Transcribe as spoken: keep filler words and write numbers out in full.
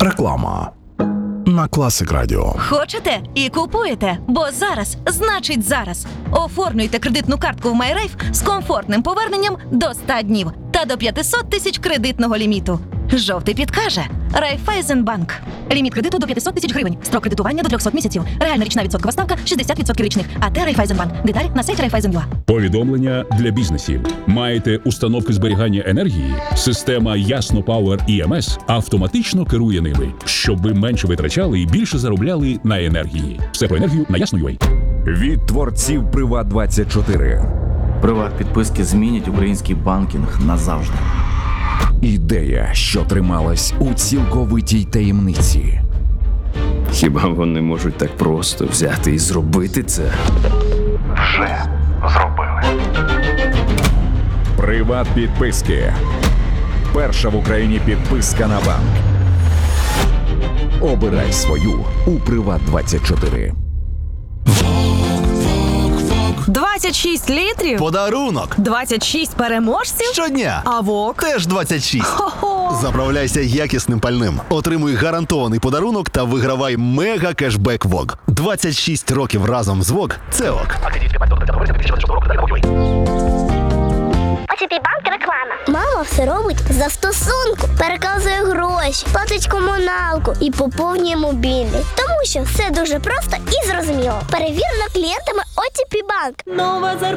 Реклама на Класик Радіо. Хочете і купуєте, бо зараз значить зараз. Оформлюйте кредитну картку в MyRafe з комфортним поверненням до ста днів та до п'ятсот тисяч кредитного ліміту. Жовтий підкаже. Райфайзенбанк. Ліміт кредиту до п'ятсот тисяч гривень. Строк кредитування до трьохсот місяців. Реальна річна відсоткова ставка шістдесят відсотків річних. АТ Райфайзенбанк. Деталі на сайті Райфайзен.ua. Повідомлення для бізнесів. Маєте установки зберігання енергії? Система Ясно Power і ем ес автоматично керує ними, щоб ви менше витрачали і більше заробляли на енергії. Все про енергію на Ясно.ua. Від творців Приват двадцять чотири. Приват-підписки змінять український банкінг назавжди. Ідея, що трималась у цілковитій таємниці. Хіба вони можуть так просто взяти і зробити це? Вже зробили. Приват підписки. Перша в Україні підписка на банк. Обирай свою у Приват двадцять чотири. двадцять шість літрів? Подарунок! двадцять шість переможців? Щодня! А ВОК? Теж двадцять шість. Хо-хо! Заправляйся якісним пальним. Отримуй гарантований подарунок та вигравай мега кешбек ВОК. двадцять шість років разом з ВОК – це ок. Банк реклама. Мама все робить за стосунку. Переказує гроші, платить комуналку і поповнює мобільний. Тому що все дуже просто і зрозуміло. Перевірено клієнтами о ті пі Банк. Нова зарплата.